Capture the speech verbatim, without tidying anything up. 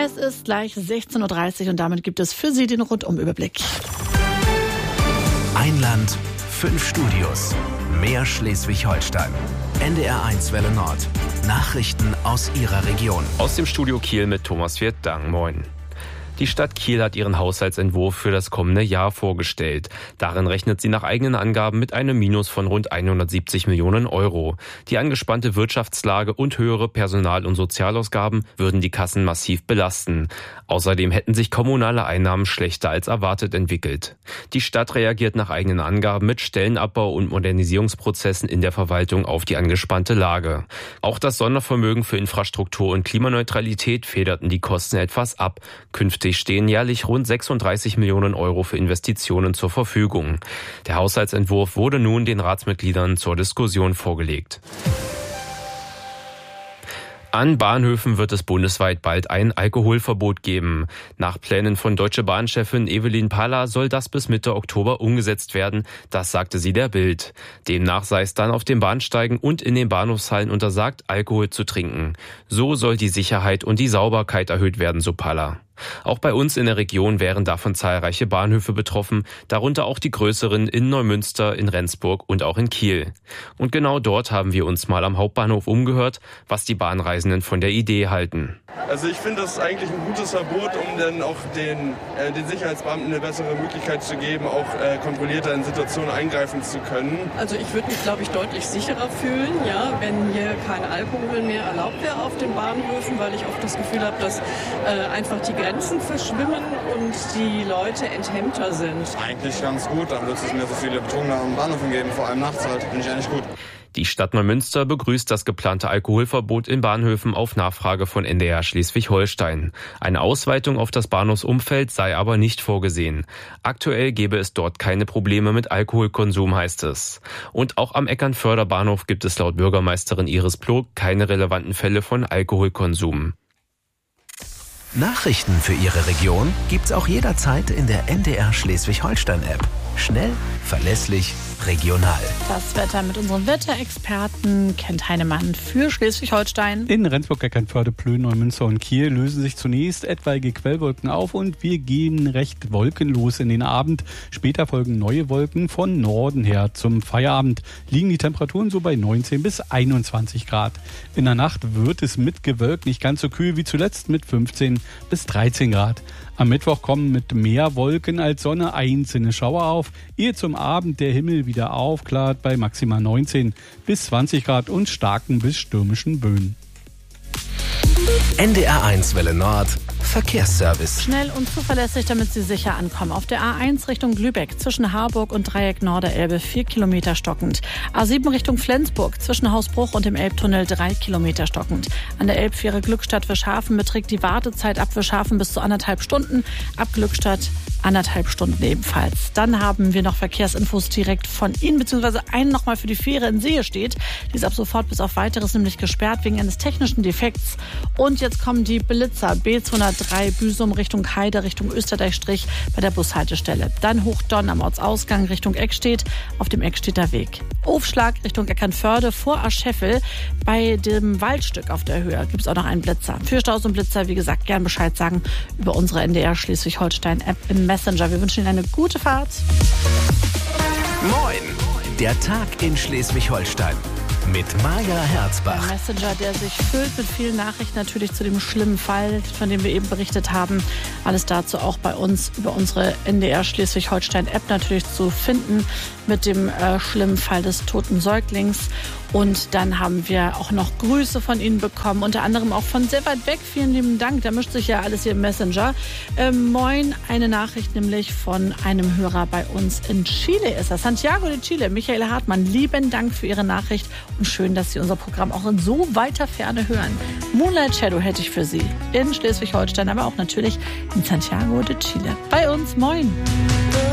Es ist gleich sechzehn Uhr dreißig und damit gibt es für Sie den Rundumüberblick. Ein Land, fünf Studios, mehr Schleswig-Holstein. N D R eins Welle Nord. Nachrichten aus Ihrer Region. Aus dem Studio Kiel mit Thomas Wirtdang. Moin. Die Stadt Kiel hat ihren Haushaltsentwurf für das kommende Jahr vorgestellt. Darin rechnet sie nach eigenen Angaben mit einem Minus von rund hundertsiebzig Millionen Euro. Die angespannte Wirtschaftslage und höhere Personal- und Sozialausgaben würden die Kassen massiv belasten. Außerdem hätten sich kommunale Einnahmen schlechter als erwartet entwickelt. Die Stadt reagiert nach eigenen Angaben mit Stellenabbau und Modernisierungsprozessen in der Verwaltung auf die angespannte Lage. Auch das Sondervermögen für Infrastruktur und Klimaneutralität federten die Kosten etwas ab. Künftig stehen jährlich rund sechsunddreißig Millionen Euro für Investitionen zur Verfügung. Der Haushaltsentwurf wurde nun den Ratsmitgliedern zur Diskussion vorgelegt. An Bahnhöfen wird es bundesweit bald ein Alkoholverbot geben. Nach Plänen von Deutsche Bahn-Chefin Evelyn Paller soll das bis Mitte Oktober umgesetzt werden. Das sagte sie der Bild. Demnach sei es dann auf den Bahnsteigen und in den Bahnhofshallen untersagt, Alkohol zu trinken. So soll die Sicherheit und die Sauberkeit erhöht werden, so Paller. Auch bei uns in der Region wären davon zahlreiche Bahnhöfe betroffen, darunter auch die größeren in Neumünster, in Rendsburg und auch in Kiel. Und genau dort haben wir uns mal am Hauptbahnhof umgehört, was die Bahnreisenden von der Idee halten. Also ich finde, das ist eigentlich ein gutes Verbot, um dann auch den, äh, den Sicherheitsbeamten eine bessere Möglichkeit zu geben, auch äh, kontrollierter in Situationen eingreifen zu können. Also ich würde mich, glaube ich, deutlich sicherer fühlen, ja, wenn hier kein Alkohol mehr erlaubt wäre auf den Bahnhöfen, weil ich oft das Gefühl habe, dass äh, einfach die Grenzen verschwimmen und die Leute enthemmter sind. Eigentlich ganz gut, dann wird es nicht mehr so viele Betrunkene am Bahnhof geben, vor allem nachts halt, finde ich eigentlich gut. Die Stadt Neumünster begrüßt das geplante Alkoholverbot in Bahnhöfen auf Nachfrage von N D R Schleswig-Holstein. Eine Ausweitung auf das Bahnhofsumfeld sei aber nicht vorgesehen. Aktuell gäbe es dort keine Probleme mit Alkoholkonsum, heißt es. Und auch am Eckernförder-Bahnhof gibt es laut Bürgermeisterin Iris Ploog keine relevanten Fälle von Alkoholkonsum. Nachrichten für Ihre Region gibt's auch jederzeit in der N D R Schleswig-Holstein-App. Schnell, verlässlich, regional. Das Wetter mit unserem Wetterexperten Kent Heinemann für Schleswig-Holstein. In Rendsburg, Eckernförde, Plön, Neumünster und Kiel lösen sich zunächst etwaige Quellwolken auf und wir gehen recht wolkenlos in den Abend. Später folgen neue Wolken von Norden her. Zum Feierabend liegen die Temperaturen so bei neunzehn bis einundzwanzig Grad. In der Nacht wird es mit Gewölk nicht ganz so kühl wie zuletzt mit fünfzehn bis dreizehn Grad. Am Mittwoch kommen mit mehr Wolken als Sonne einzelne Schauer auf, ehe zum Abend der Himmel wieder aufklart bei maximal neunzehn bis zwanzig Grad und starken bis stürmischen Böen. N D R eins Welle Nord. Verkehrsservice. Schnell und zuverlässig, damit Sie sicher ankommen. Auf der A eins Richtung Lübeck zwischen Harburg und Dreieck Norderelbe vier Kilometer stockend. A sieben Richtung Flensburg zwischen Hausbruch und dem Elbtunnel drei Kilometer stockend. An der Elbfähre Glückstadt-Wischhafen beträgt die Wartezeit ab Wischhafen bis zu anderthalb Stunden. Ab Glückstadt anderthalb Stunden ebenfalls. Dann haben wir noch Verkehrsinfos direkt von Ihnen, beziehungsweise einen nochmal für die Fähre in Seestedt. Die ist ab sofort bis auf Weiteres nämlich gesperrt wegen eines technischen Defekts. Und jetzt kommen die Blitzer B zweihundertdrei Büsum Richtung Heide, Richtung Österdeich-Strich bei der Bushaltestelle. Dann Hochdonn am Ortsausgang Richtung Eckstedt auf dem Eckstedter Weg. Aufschlag Richtung Eckernförde vor Ascheffel bei dem Waldstück auf der Höhe gibt es auch noch einen Blitzer. Für Staus und Blitzer, wie gesagt, gern Bescheid sagen über unsere N D R Schleswig-Holstein-App im Messenger. Wir wünschen Ihnen eine gute Fahrt. Moin! Der Tag in Schleswig-Holstein. Mit Maja Herzbach. Ein Messenger, der sich füllt mit vielen Nachrichten natürlich zu dem schlimmen Fall, von dem wir eben berichtet haben. Alles dazu auch bei uns über unsere N D R Schleswig-Holstein-App natürlich zu finden mit dem äh, schlimmen Fall des toten Säuglings. Und dann haben wir auch noch Grüße von Ihnen bekommen, unter anderem auch von sehr weit weg. Vielen lieben Dank, da mischt sich ja alles hier im Messenger. Ähm, moin, eine Nachricht nämlich von einem Hörer bei uns in Chile ist das. Santiago de Chile, Michael Hartmann, lieben Dank für Ihre Nachricht und schön, dass Sie unser Programm auch in so weiter Ferne hören. Moonlight Shadow hätte ich für Sie in Schleswig-Holstein, aber auch natürlich in Santiago de Chile. Bei uns, moin!